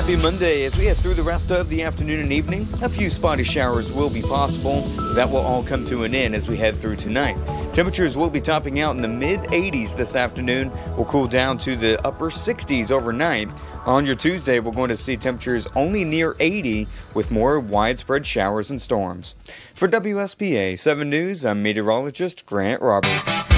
Happy Monday. As we head through the rest of the afternoon and evening, a few spotty showers will be possible. That will all come to an end as we head through tonight. Temperatures will be topping out in the mid-80s this afternoon. Will cool down to the upper 60s overnight. On your Tuesday, we're going to see temperatures only near 80 with more widespread showers and storms. For WSPA 7 News, I'm meteorologist Grant Roberts.